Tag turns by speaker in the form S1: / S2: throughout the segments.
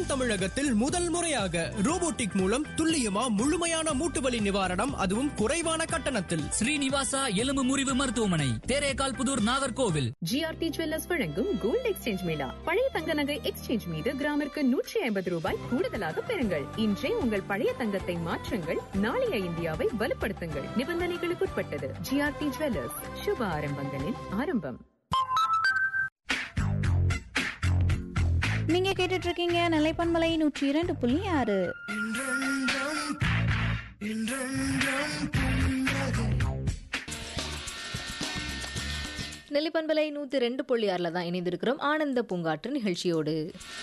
S1: தமிழகத்தில் முதல் முறையாக ரோபோட்டிக் மூலம் துல்லியமா முழுமையான மூட்டுவலி நிவாரணம், அதுவும் குறைவான கட்டணத்தில்.
S2: ஸ்ரீனிவாசா எலும்பு முறிவு மருத்துவமனை, தேரேகால் புதூர், நாகர்கோவில்.
S3: ஜிஆர்டி ஜுவல்லர்ஸ் வழங்கும் கோல்ட் எக்ஸ்சேஞ்ச் மேளா. பழைய தங்க நகை எக்ஸ்சேஞ்ச் மீது கிராமிற்கு 150 ரூபாய் கூடுதலாக பெறுங்கள். இன்றே உங்கள் பழைய தங்கத்தை மாற்றுங்கள், நாளைய இந்தியாவை வலுப்படுத்துங்கள். நிபந்தனைகளுக்குட்பட்டது. ஜிஆர்டி ஜுவல்லர்ஸ், சுப ஆரம்பங்களின் ஆரம்பம்.
S4: நீங்க கேட்டுட்டு இருக்கீங்க நிலைப்பன்மலை 102.6.
S5: நெல்லிப்பண்பலை 102.6 தான் இணைந்திருக்கிறோம் ஆனந்த பூங்காற்று நிகழ்ச்சியோடு.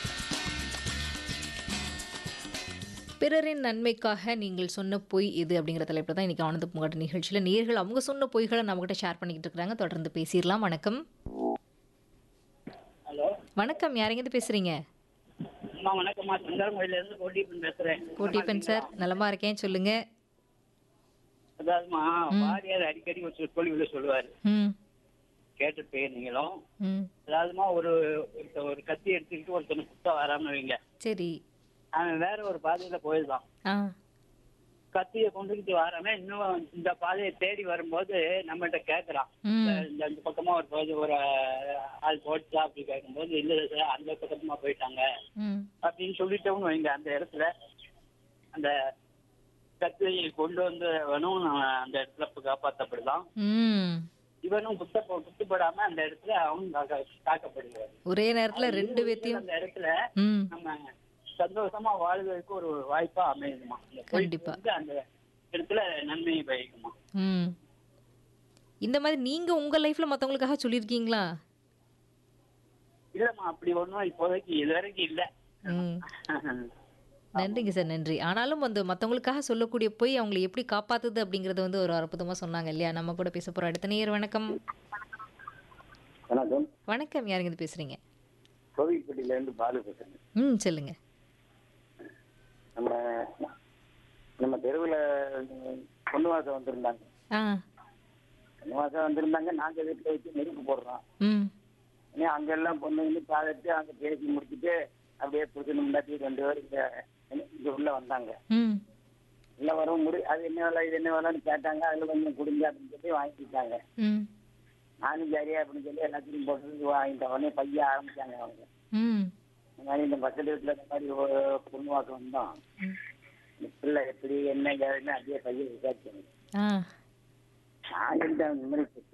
S5: பிறரின் நன்மைக்காக நீங்கள் சொன்ன பொய் எது அப்படிங்கிற தலைப்பில் தான் இன்னைக்கு ஆனந்த பூங்காற்று நிகழ்ச்சியில் நேயர்கள் அவங்க சொன்ன பொய்களை நம்மகிட்ட ஷேர் பண்ணிக்கிட்டு இருக்கிறாங்க. தொடர்ந்து பேசிடலாம். வணக்கம்.
S6: ஹலோ,
S5: வணக்கம். யாரெங்கிருந்து பேசுறீங்க?
S6: வணக்கம்மா, சங்கரங்கோயிலிருந்து கோட்டிப்பன் பேசுறேன்.
S5: கோட்டிப்பன் சார், நலமா இருக்கேன், சொல்லுங்க.
S6: அதாவதுமா, வாரியார் அடிக்கடி ஒரு கேள்விகளை சொல்லுவாரு, கேட்டுட்டு நீங்களும். அதாவதுமா, ஒரு கத்தி எடுத்துக்கிட்டு ஒருத்தனை குத்த வராம வைங்க.
S5: சரி.
S6: அவன் வேற ஒரு பாதையில போயிருந்தான். கத்தியை கொண்டுகிட்டு வராம இன்னும் இந்த பாதையை தேடி வரும்போது நம்மகிட்ட கேட்கறான், இந்த பக்கமா ஒரு ஆள் போச்சா அப்படி கேட்கும்போது, இல்ல சார் அந்த பக்கமா போயிட்டாங்க அப்படின்னு சொல்லிட்டோம்னு வைங்க. அந்த இடத்துல அந்த கத்தியை கொண்டு வந்தவனும் அந்த இடத்துல காப்பாற்றப்படுதான், இவனும் குத்துப்படாம அந்த இடத்துல அவனும் தாக்கப்படுகிறார்.
S5: ஒரே நேரத்துல ரெண்டு பேத்தையும்
S6: அந்த இடத்துல நம்ம சந்தோஷமா வாழ்வதற்கு ஒரு வாய்ப்பா அமையுமா.
S5: கண்டிப்பா
S6: அந்த இடத்துல நன்மையை பயக்குமா.
S5: இந்த மாதிரி நீங்க உங்க லைஃப்ல மத்தவங்களுக்காக சொல்லிருக்கீங்களா?
S6: இல்லம்மா, அப்படி ஒண்ணும் இப்போதைக்கு இதுவரைக்கும் இல்ல.
S5: நன்றிங்க சார், நன்றி. ஆனாலும் வந்து மற்றவங்களுக்காக சொல்லக்கூடிய போய் அவங்களை எப்படி காப்பாத்துது அப்படிங்கறது ஒரு அற்புதமா சொன்னாங்க இல்லையா? நம்ம கூட பேச போறோம் அடுத்த நேயர். வணக்கம்.
S7: வணக்கம்.
S5: வணக்கம். யாருங்க பேசுறீங்க?
S7: கோவில்பட்டியில இருந்து பாலு பேசுறேன்.
S5: சொல்லுங்க.
S7: நம்ம தெருவுல பொண்ணு வாசம் வந்திருந்தாங்க. நாங்க வீட்டுல வச்சு நெருப்பு போடுறோம். அங்க எல்லாம் பொண்ணு பாத்துட்டு அங்க பேசி முடிச்சுட்டு அப்படியே புடிச்சு முன்னாடி 2 பேர் இங்க உள்ள வந்தாங்க. உள்ள வரும் அது என்ன வேலை இது என்ன வேலைன்னு கேட்டாங்க. அதுல கொஞ்சம் குடிங்க அப்படின்னு சொல்லி வாங்கிட்டாங்க. நானும் சரியா அப்படின்னு சொல்லி எல்லாத்தையும் போட்டு வாங்கிட்டேன். உடனே பைய ஆரம்பிச்சாங்க அவங்க. இந்த மாதிரி இந்த பக்கத்து வீட்டுல இந்த மாதிரி பொண்ணு வாக்கம் வந்தோம், பிள்ளை எப்படி என்ன அப்படியே பையன் விசாரிச்சாங்க. நான் இந்த மாதிரி